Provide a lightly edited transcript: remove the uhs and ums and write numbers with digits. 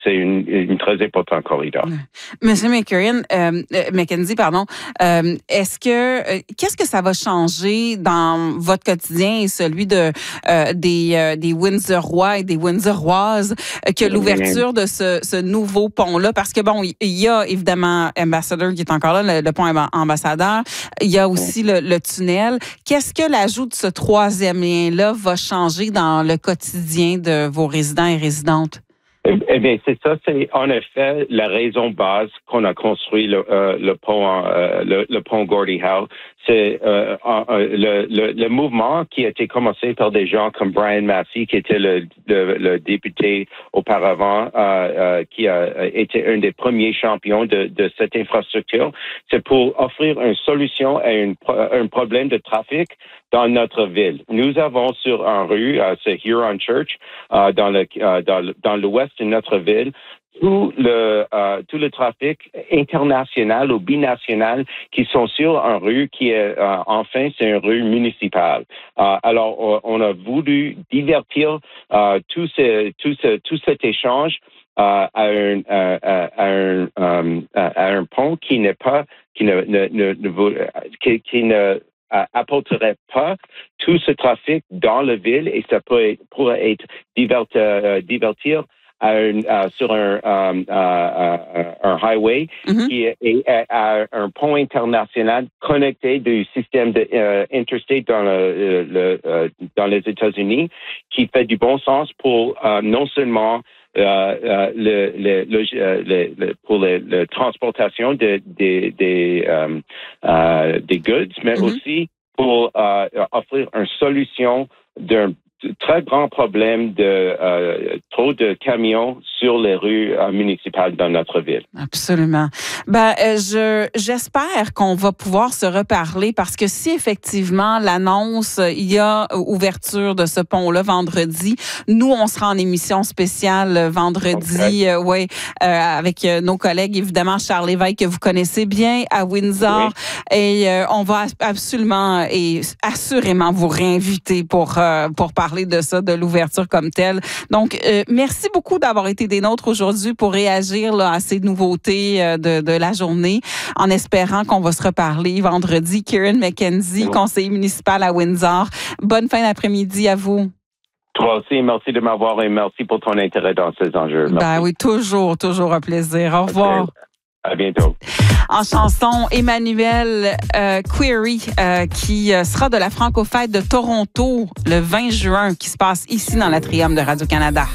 c'est une très important corridor. Monsieur McKenzie, qu'est-ce que ça va changer dans votre quotidien et celui des Windsorrois et des Windsoroises que l'ouverture de ce nouveau pont-là? Parce que bon, il y a évidemment Ambassador qui est encore là, le pont Ambassadeur. Il y a aussi le tunnel. Qu'est-ce que l'ajout de ce troisième lien-là va changer dans le quotidien de vos résidents et résidentes? Eh bien, c'est ça, c'est en effet la raison base qu'on a construit le pont Gordie Howe. C'est le mouvement qui a été commencé par des gens comme Brian Massey, qui était le député auparavant, qui a été un des premiers champions de cette infrastructure. C'est pour offrir une solution à un problème de trafic dans notre ville. Nous avons sur une rue, c'est Huron Church, dans l'ouest de notre ville, tout le trafic international ou binational qui sont sur une rue qui est enfin c'est une rue municipale. Alors on a voulu divertir tout cet échange à un pont qui ne apporterait pas tout ce trafic dans la ville et ça pourrait être divertir sur un highway qui est à un pont international connecté du système interstate dans les États-Unis qui fait du bon sens pour non seulement pour la transportation des goods, mais aussi pour offrir une solution d'un très grand problème de trop de camions sur les rues municipales dans notre ville. Absolument. J'espère qu'on va pouvoir se reparler parce que si effectivement l'annonce, il y a ouverture de ce pont-là vendredi, nous on sera en émission spéciale vendredi, avec nos collègues évidemment Charles Lévesque que vous connaissez bien à Windsor et on va absolument et assurément vous réinviter pour parler de ça, de l'ouverture comme telle. Donc, merci beaucoup d'avoir été des nôtres aujourd'hui pour réagir à ces nouveautés de la journée, en espérant qu'on va se reparler vendredi. Kieran McKenzie, conseiller municipal à Windsor. Bonne fin d'après-midi à vous. Toi aussi, merci de m'avoir et merci pour ton intérêt dans ces enjeux. Oui, toujours un plaisir. Au revoir. À bientôt. En chanson, Emmanuel Query, qui sera de la Franco-Fête de Toronto le 20 juin, qui se passe ici dans l'Atrium de Radio-Canada.